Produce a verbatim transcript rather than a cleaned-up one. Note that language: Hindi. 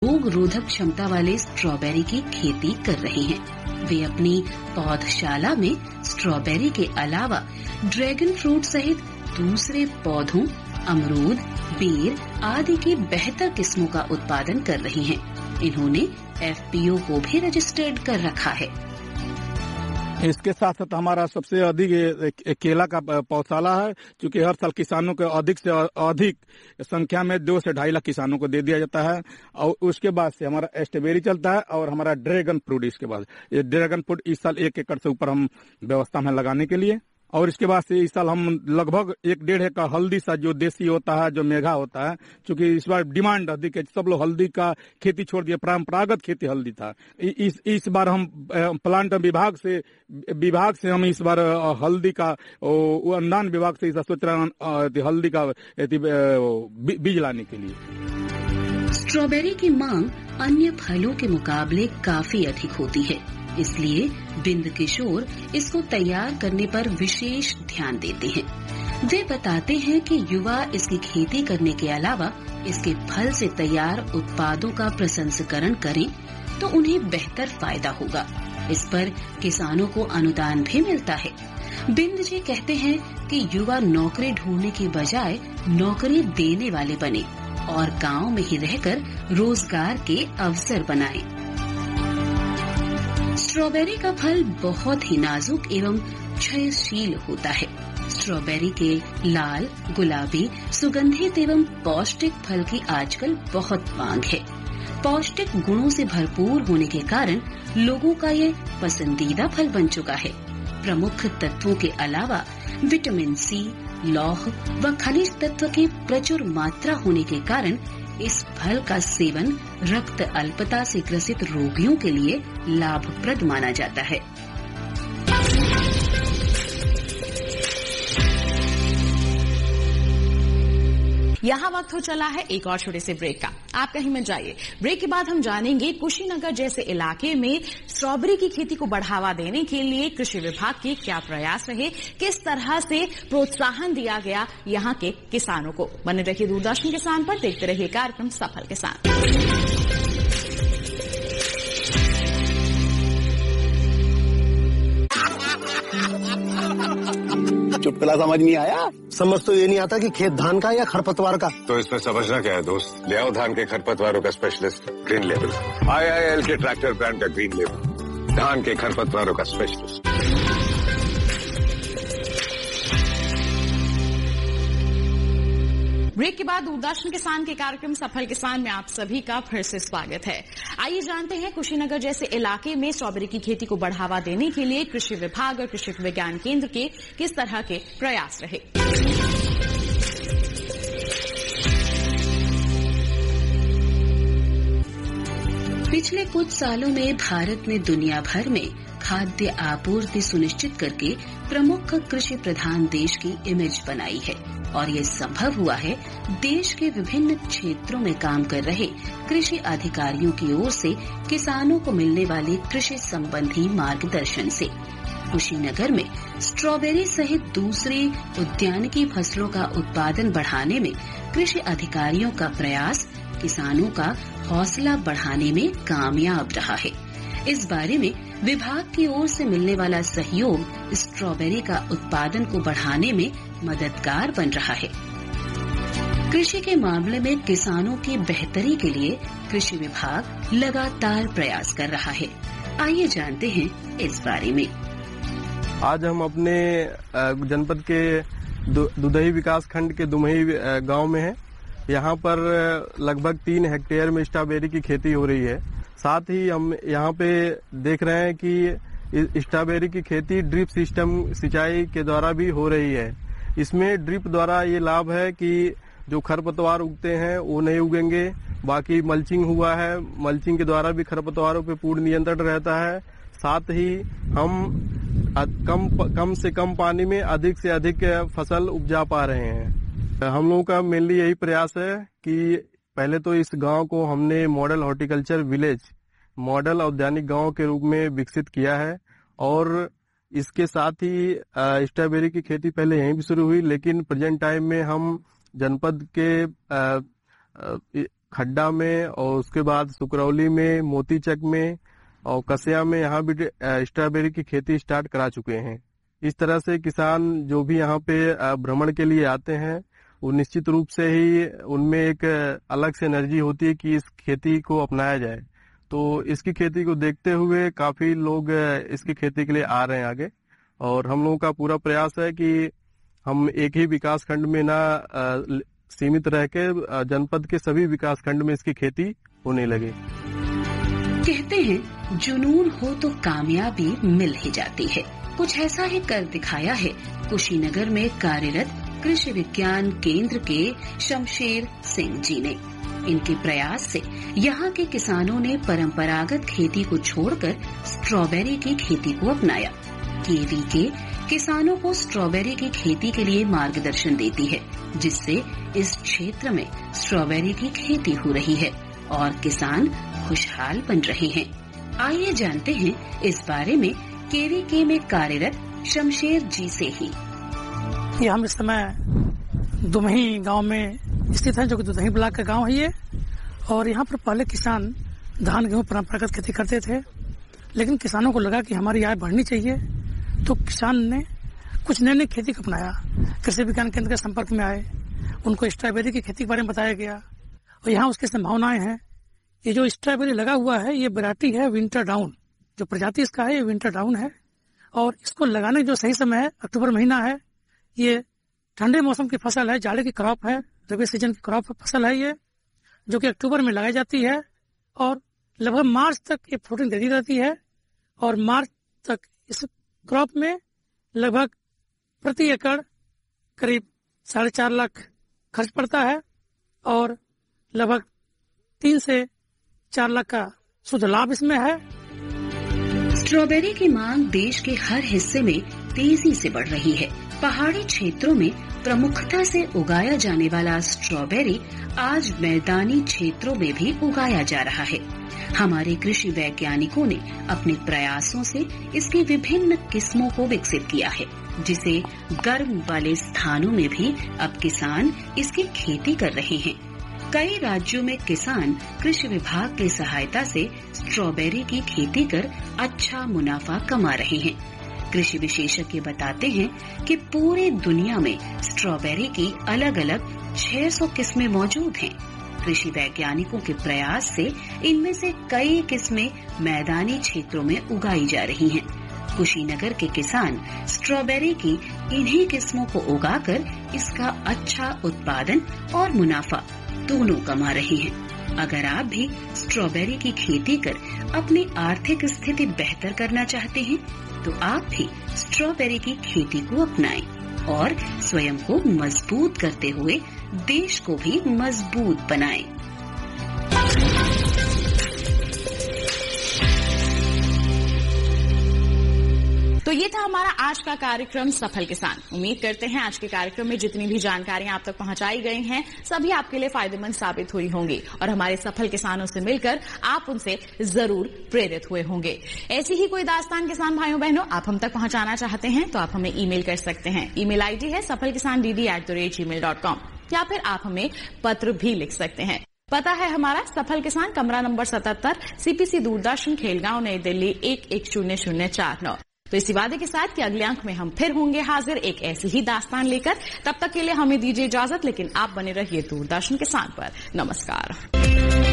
रोग रोधक क्षमता वाले स्ट्रॉबेरी की खेती कर रहे हैं। वे अपनी पौधशाला में स्ट्रॉबेरी के अलावा ड्रैगन फ्रूट सहित दूसरे पौधों, अमरूद, बेर आदि की बेहतर किस्मों का उत्पादन कर रही हैं। इन्होंने एफ पी ओ को भी रजिस्टर्ड कर रखा है। इसके साथ साथ हमारा सबसे अधिक केला का पौधशाला है, क्योंकि हर साल किसानों को अधिक से अधिक संख्या में दो से ढाई लाख किसानों को दे दिया जाता है। और उसके बाद से हमारा स्ट्रॉबेरी चलता है और हमारा ड्रैगन फ्रूट। इसके बाद ये ड्रैगन फ्रूट इस साल एक एकड़ से ऊपर हम व्यवस्था में लगाने के लिए, और इसके बाद से इस साल हम लगभग एक डेढ़ एकड़ हल्दी सा जो देसी होता है, जो मेघा होता है, क्योंकि इस बार डिमांड अधिक है, सब लोग हल्दी का खेती छोड़ दिए, परंपरागत खेती हल्दी था। इस इस बार हम प्लांट विभाग से विभाग से हम इस बार हल्दी का अनुदान विभाग से सोच रहे हैं हल्दी का बीज लाने के लिए। स्ट्रॉबेरी की मांग अन्य फलों के मुकाबले काफी अधिक होती है, इसलिए बिंद किशोर इसको तैयार करने पर विशेष ध्यान देते हैं। वे बताते हैं कि युवा इसकी खेती करने के अलावा इसके फल से तैयार उत्पादों का प्रसंस्करण करें तो उन्हें बेहतर फायदा होगा। इस पर किसानों को अनुदान भी मिलता है। बिंद जी कहते हैं कि युवा नौकरी ढूंढने की बजाय नौकरी देने वाले बने और गांव में ही रहकर रोजगार के अवसर बनाएं। स्ट्रॉबेरी का फल बहुत ही नाजुक एवं क्षयशील होता है। स्ट्रॉबेरी के लाल, गुलाबी, सुगंधित एवं पौष्टिक फल की आजकल बहुत मांग है। पौष्टिक गुणों से भरपूर होने के कारण लोगों का ये पसंदीदा फल बन चुका है। प्रमुख तत्वों के अलावा विटामिन सी, लौह व खनिज तत्व की प्रचुर मात्रा होने के कारण इस फल का सेवन रक्त अल्पता से ग्रसित रोगियों के लिए लाभप्रद माना जाता है। यहाँ वक्त हो चला है एक और छोटे से ब्रेक का। आप कहीं मत जाइए। ब्रेक के बाद हम जानेंगे कुशीनगर जैसे इलाके में स्ट्रॉबेरी की खेती को बढ़ावा देने के लिए कृषि विभाग के क्या प्रयास रहे, किस तरह से प्रोत्साहन दिया गया यहाँ के किसानों को। बने रहिए दूरदर्शन किसान पर, देखते रहिए कार्यक्रम सफल किसान। चुटकुला समझ नहीं आया? समझ तो ये नहीं आता कि खेत धान का या खरपतवार का। तो इसमें समझना क्या है दोस्त, ले आओ धान के खरपतवारों का specialist green level. I I L के ट्रैक्टर ब्रांड का ग्रीन लेवल, धान के खरपतवारों का स्पेशलिस्ट। ब्रेक के बाद दूरदर्शन किसान के कार्यक्रम सफल किसान में आप सभी का फिर से स्वागत है। आइए जानते हैं कुशीनगर जैसे इलाके में स्ट्रॉबेरी की खेती को बढ़ावा देने के लिए कृषि विभाग और कृषि विज्ञान केंद्र के किस तरह के प्रयास रहे। पिछले कुछ सालों में भारत ने दुनिया भर में खाद्य आपूर्ति सुनिश्चित करके प्रमुख कृषि प्रधान देश की इमेज बनाई है, और ये संभव हुआ है देश के विभिन्न क्षेत्रों में काम कर रहे कृषि अधिकारियों की ओर से किसानों को मिलने वाले कृषि संबंधी मार्गदर्शन से। कुशीनगर में स्ट्रॉबेरी सहित दूसरी उद्यानिकी फसलों का उत्पादन बढ़ाने में कृषि अधिकारियों का प्रयास किसानों का हौसला बढ़ाने में कामयाब रहा है। इस बारे में विभाग की ओर से मिलने वाला सहयोग स्ट्रॉबेरी का उत्पादन को बढ़ाने में मददगार बन रहा है। कृषि के मामले में किसानों की बेहतरी के लिए कृषि विभाग लगातार प्रयास कर रहा है। आइए जानते हैं इस बारे में। आज हम अपने जनपद के दुधही विकास खंड के दुमही गांव में हैं। यहाँ पर लगभग तीन हेक्टेयर में स्ट्रॉबेरी की खेती हो रही है। साथ ही हम यहाँ पे देख रहे हैं कि स्ट्रॉबेरी की खेती ड्रिप सिस्टम सिंचाई के द्वारा भी हो रही है। इसमें ड्रिप द्वारा ये लाभ है कि जो खरपतवार उगते हैं वो नहीं उगेंगे। बाकी मल्चिंग हुआ है, मल्चिंग के द्वारा भी खरपतवारों पे पूर्ण नियंत्रण रहता है। साथ ही हम कम कम से कम पानी में अधिक से अधिक फसल उपजा पा रहे हैं। हम लोगों का मेनली यही प्रयास है कि पहले तो इस गांव को हमने मॉडल हॉर्टिकल्चर विलेज, मॉडल औद्यानिक गांव के रूप में विकसित किया है। और इसके साथ ही स्ट्रॉबेरी की खेती पहले यहीं भी शुरू हुई, लेकिन प्रेजेंट टाइम में हम जनपद के खड्डा में और उसके बाद सुकरौली में, मोतीचक में और कसिया में यहाँ भी स्ट्रॉबेरी की खेती स्टार्ट करा चुके हैं। इस तरह से किसान जो भी यहाँ पे भ्रमण के लिए आते हैं वो निश्चित रूप से ही उनमें एक अलग से एनर्जी होती है कि इस खेती को अपनाया जाए। तो इसकी खेती को देखते हुए काफी लोग इसकी खेती के लिए आ रहे हैं आगे, और हम लोगों का पूरा प्रयास है कि हम एक ही विकास खंड में ना सीमित रह के जनपद के सभी विकास खंड में इसकी खेती होने लगे। कहते हैं जुनून हो तो कामयाबी मिल ही जाती है। कुछ ऐसा ही कर दिखाया है कुशीनगर में कार्यरत कृषि विज्ञान केंद्र के शमशेर सिंह जी ने। इनके प्रयास से यहाँ के किसानों ने परंपरागत खेती को छोड़कर स्ट्रॉबेरी की खेती को अपनाया। केवी के किसानों को स्ट्रॉबेरी की खेती के लिए मार्गदर्शन देती है, जिससे इस क्षेत्र में स्ट्रॉबेरी की खेती हो रही है और किसान खुशहाल बन रहे हैं। आइए जानते हैं इस बारे में केवी के में कार्यरत शमशेर जी से ही। ये हम इस समय दुमही गांव में स्थित है, जो कि दुदही ब्लॉक का गांव है ये। और यहाँ पर पहले किसान धान गेहूं परंपरागत खेती करते थे, लेकिन किसानों को लगा कि हमारी आय बढ़नी चाहिए, तो किसान ने कुछ नई नई खेती को अपनाया। कृषि विज्ञान केंद्र के संपर्क में आए, उनको स्ट्रॉबेरी की खेती के बारे में बताया गया और यहाँ उसकी संभावनाएं हैं। ये जो स्ट्रॉबेरी लगा हुआ है ये वैरायटी है विंटर डाउन, जो प्रजाति इसका है ये विंटर डाउन है। और इसको लगाने जो सही समय है अक्टूबर महीना है। ये ठंडे मौसम की फसल है, जाड़े की क्रॉप है, रबी सीजन की क्रॉप फसल है ये, जो कि अक्टूबर में लगाई जाती है और लगभग मार्च तक ये फ्रूटिंग देती रहती है। और मार्च तक इस क्रॉप में लगभग प्रति एकड़ करीब साढ़े चार लाख खर्च पड़ता है और लगभग तीन से चार लाख का शुद्ध लाभ इसमें है। स्ट्रॉबेरी की मांग देश के हर हिस्से में तेजी से बढ़ रही है। पहाड़ी क्षेत्रों में प्रमुखता से उगाया जाने वाला स्ट्रॉबेरी आज मैदानी क्षेत्रों में भी उगाया जा रहा है। हमारे कृषि वैज्ञानिकों ने अपने प्रयासों से इसकी विभिन्न किस्मों को विकसित किया है, जिसे गर्म वाले स्थानों में भी अब किसान इसकी खेती कर रहे हैं। कई राज्यों में किसान कृषि विभाग की सहायता से स्ट्रॉबेरी की खेती कर अच्छा मुनाफा कमा रहे हैं। कृषि विशेषज्ञ बताते हैं कि पूरी दुनिया में स्ट्रॉबेरी की अलग अलग छह सौ किस्में मौजूद हैं। कृषि वैज्ञानिकों के प्रयास से इनमें से कई किस्में मैदानी क्षेत्रों में उगाई जा रही हैं। कुशीनगर के किसान स्ट्रॉबेरी की इन्हीं किस्मों को उगाकर इसका अच्छा उत्पादन और मुनाफा दोनों कमा रहे हैं। अगर आप भी स्ट्रॉबेरी की खेती कर अपनी आर्थिक स्थिति बेहतर करना चाहते हैं, तो आप भी स्ट्रॉबेरी की खेती को अपनाएं और स्वयं को मजबूत करते हुए देश को भी मजबूत बनाएं। तो ये था हमारा आज का कार्यक्रम सफल किसान। उम्मीद करते हैं आज के कार्यक्रम में जितनी भी जानकारियां आप तक पहुंचाई गई हैं सभी आपके लिए फायदेमंद साबित हुई होंगी और हमारे सफल किसानों से मिलकर आप उनसे जरूर प्रेरित हुए होंगे। ऐसी ही कोई दास्तान किसान भाइयों बहनों आप हम तक पहुंचाना चाहते हैं तो आप हमें ईमेल कर सकते हैं। ईमेल आईडी है सफल किसान D D at the rate ji mail dot com, या फिर आप हमें पत्र भी लिख सकते हैं। पता है हमारा सफल किसान, कमरा नंबर सतहत्तर, सीपीसी दूरदर्शन, खेलगांव, नई दिल्ली एक एक शून्य शून्य चार नौ। तो इसी वादे के साथ कि अगले अंक में हम फिर होंगे हाजिर एक ऐसी ही दास्तान लेकर। तब तक के लिए हमें दीजिए इजाजत, लेकिन आप बने रहिए दूरदर्शन किसान पर। नमस्कार।